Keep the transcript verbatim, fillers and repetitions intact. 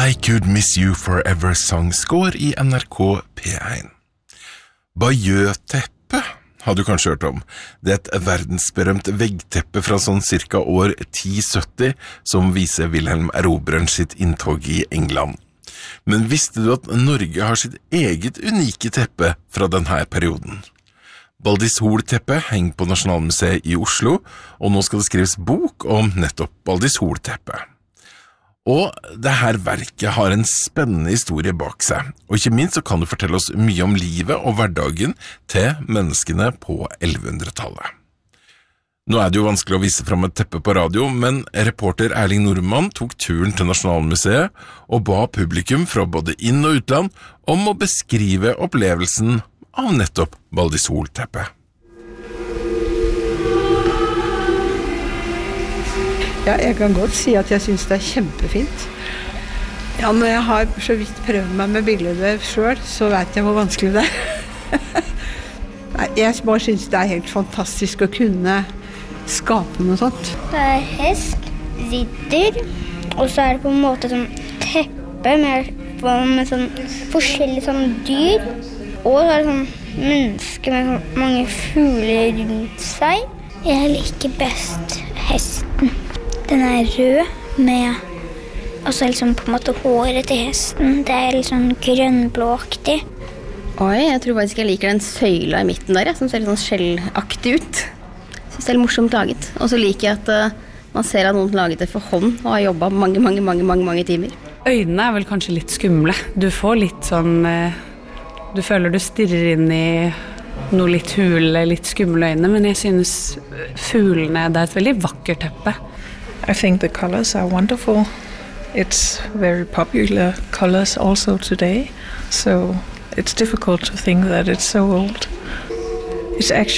I Could Miss You Forever Song-score I N R K P one. Bayeux-teppe har du kanskje hørt om. Det er et verdensberømt veggteppe fra sånn cirka år ti sytti som viser Wilhelm Erobreren sitt inntog I England. Men visste du at Norge har sitt eget unike teppe fra denne perioden? Baldishol-teppet henger på Nasjonalmuseet I Oslo, og nå skal det skrives bok om nettopp Baldishol-teppet. Og det her verket har en spennende historie bak seg, og ikke minst så kan du fortelle oss mye om livet og hverdagen til menneskene på ellevehundretallet. Nå er det jo vanskelig å vise frem et teppe på radio, men reporter Erling Normann tok turen til Nasjonalmuseet og ba publikum fra både inn- og utland om å beskrive opplevelsen av nettopp Baldishol-teppet. Ja, jeg kan godt si at jeg synes det er kjempefint. Ja, når jeg har så vidt prøvd meg med bildet selv, så vet jeg hvor vanskelig det er. Nei, jeg bare synes det er helt fantastisk å kunne skape noe sånt. Det er hest, ridder, og så er det på en måte sånn teppe med, med sånn forskjellige sånn dyr. Og så er det sånn mennesker med sånn mange fugler rundt seg. Jeg liker best hesten. Den er rød med, og så liksom på en måte håret til hesten. Det er litt sånn grønnblåaktig. Oi, jeg tror faktisk jeg liker den søyla I midten der, ja, som ser litt sånn skjellaktig ut. Jeg synes det er litt morsomt laget. Og så liker jeg at uh, man ser at noen laget det for hånd og har jobbet mange, mange, mange, mange, mange timer. Øynene er vel kanskje litt skumle. Du får litt sånn, uh, du føler du stirrer inn I noe litt hule, litt skumle øyne, men jeg synes fuglene, det er et veldig vakkert teppe. I think the colors are wonderful. It's very popular colors also today, so it's difficult to think that it's so old. It's actually